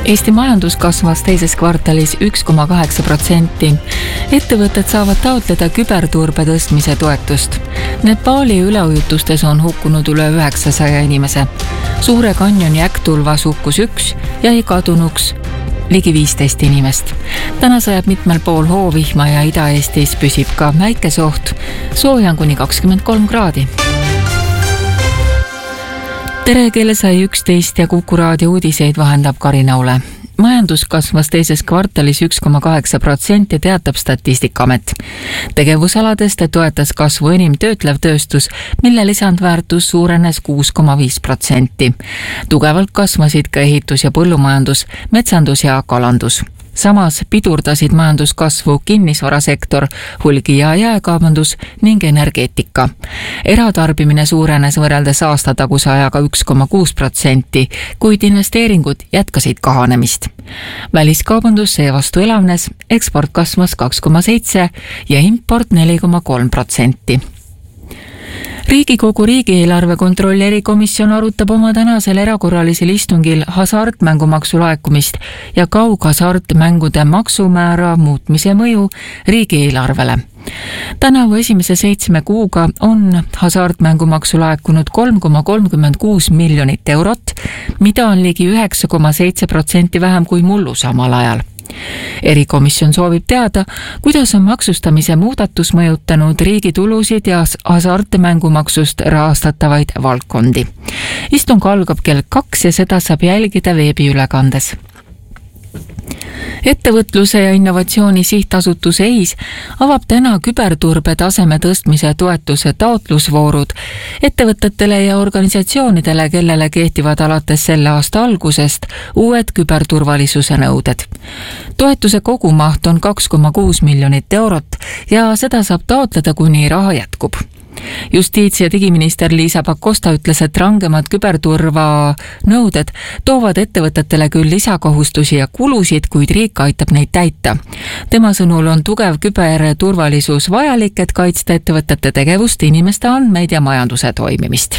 Eesti majandus kasvas teises kvartalis 1,8%. Ettevõtted saavad taotleda küberturbe tõstmise toetust. Nepaali üleujutustes on hukkunud üle 900 inimese. Suure kanjoni äkktulvas hukkus 1 ja jäi kadunuks ligi 15 inimest. Täna sajab mitmel pool hoovihma ja Ida-Eestis püsib ka väikesoht. Sooja on kuni 23 kraadi. Tere, kell sai 11 ja Kuku raadio uudiseid vahendab Karina Ule. Majandus kasvas teises kvartalis 1,8%, teatab Statistikaamet. Tegevusaladest toetas kasvu enim töötlev tööstus, mille lisandväärtus suurenes 6,5%. Tugevalt kasvasid ka ehitus- ja põllumajandus, metsandus ja kalandus. Samas pidurdasid majanduskasvu kinnisvarasektor, hulgi- ja jaekaubandus ning energeetika. Eratarbimine suurenes võrreldes aastataguse ajaga 1,6%, kuid investeeringud jätkasid kahanemist. Väliskaubandus seevastu elavnes, eksport kasvas 2,7% ja import 4,3%. Riigikogu riigieelarve kontrolli erikomisjon arutab oma tänasel erakorralisel istungil hasartmängumaksu laekumist ja kaughasartmängude maksumäära muutmise mõju riigieelarvele. Tänavu esimese 7 kuuga on hasartmängumaksu laekunud 3,36 miljonit eurot, mida on ligi 9,7% vähem kui mullu samal ajal. Erikomisjon soovib teada, kuidas on maksustamise muudatus mõjutanud riigi tulusid ja hasartmängumaksust rahastatavaid valdkondi. Istung algab kell 2 ja seda saab jälgida veebiülekandes. Ettevõtluse ja innovatsiooni sihtasutus EIS avab täna küberturbe taseme tõstmise toetuse taotlusvoorud ettevõtetele ja organisatsioonidele, kellele kehtivad alates selle aasta algusest uued küberturvalisuse nõuded. Toetuse kogumaht on 2,6 miljonit eurot ja seda saab taotleda, kuni raha jätkub. Justiits- ja digiminister Liisa Pakosta ütles, et rangemad küberturva nõuded toovad ettevõtetele küll lisakohustusi ja kulusid, kuid riik aitab neid täita. Tema sõnul on tugev küberturvalisus vajalik, et kaitsta ettevõtete tegevust, inimeste andmeid ja majanduse toimimist.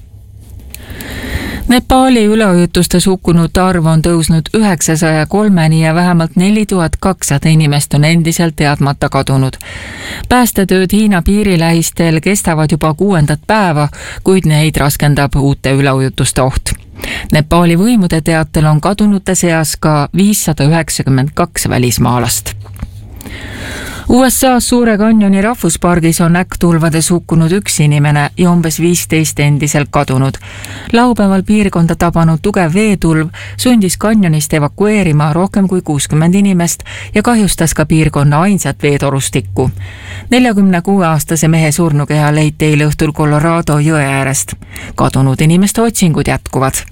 Nepaali üleujutustes hukkunute arv on tõusnud 903-ni ja vähemalt 4200 inimest on endiselt teadmata kadunud. Päästetööd Hiina piirilähistel kestavad juba 6. päeva, kuid neid raskendab uute üleujutuste oht. Nepaali võimude teatel on kadunute seas ka 592 välismaalast. USA Suure kanjoni rahvuspargis on äkktulvades hukkunud 1 inimene ja umbes 15 endiselt kadunud. Laupäeval piirkonda tabanud tugev veetulv sundis kanjonist evakueerima rohkem kui 60 inimest ja kahjustas ka piirkonna ainsat veetorustikku. 46-aastase mehe surnukeha leiti eile õhtul Colorado jõe äärest. Kadunud inimeste otsingud jätkuvad.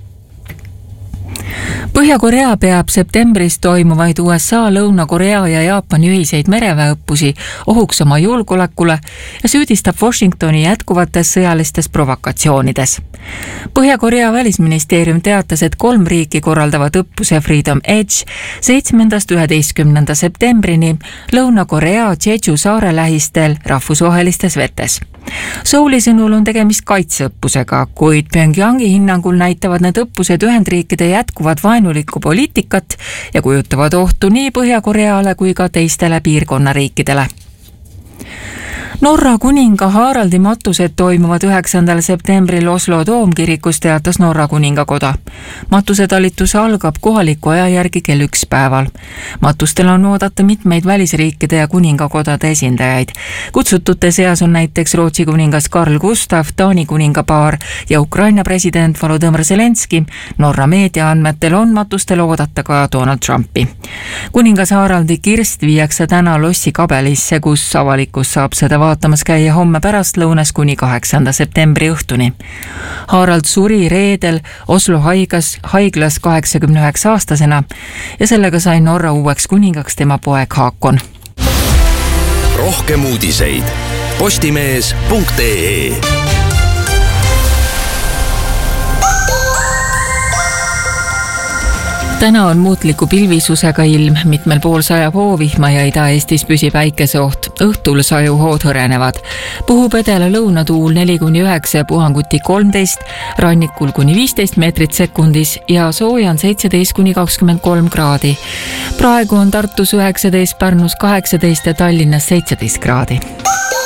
Põhja-Korea peab septembris toimuvaid USA, Lõuna-Korea ja Jaapani ühiseid mereväeõppusi ohuks oma julgeolekule ja süüdistab Washingtoni jätkuvates sõjalistes provokatsioonides. Põhja-Korea välisministeerium teatas, et 3 riiki korraldavad õppuse Freedom Edge 7.–11. septembrini Lõuna-Korea Jeju saare lähistel rahvusvahelistes vetes. Souli sõnul on tegemist kaitseõppusega, kuid Pyongyangi hinnangul näitavad need õppused Ühendriikide jätkuvat vaenulikku poliitikat ja kujutavad ohtu nii Põhja-Koreale kui ka teistele piirkonnariikidele. Norra kuninga Haraldi matused toimuvad 9. septembril Oslo Toomkirikus, teatas Norra kuningakoda. Matusetalitus algab kohaliku aja järgi kell 1 päeval. Matustel on oodata mitmeid välisriikide ja kuningakodade esindajaid. Kutsutute seas on näiteks Rootsi kuningas Carl Gustaf, Taani kuningapaar ja Ukraina president Volodymyr Zelenski. Norra meedia andmetel on matustel oodata ka Donald Trumpi. Kuningas Haraldi kirst viiakse täna Lossi kabelisse, kus avalikkus saab seda vaatamas käia homme pärastlõunas kuni 8. septembri õhtuni. Harald suri reedel Oslo haiglas 89-aastasena ja sellega sai Norra uueks kuningaks tema poeg Haakon. Rohkem uudiseid postimees.ee. Täna on muutliku pilvisusega ilm, mitmel pool sajab hoovihma ja Ida-Eestis püsib päikeseoht. Õhtul sajuhood hõrenevad. Puhub edela lõunatuul 4-9 ja puhanguti 13, rannikul kuni 15 meetrit sekundis ja sooja on 17-23 kraadi. Praegu on Tartus 19, Pärnus 18 ja Tallinnas 17 kraadi.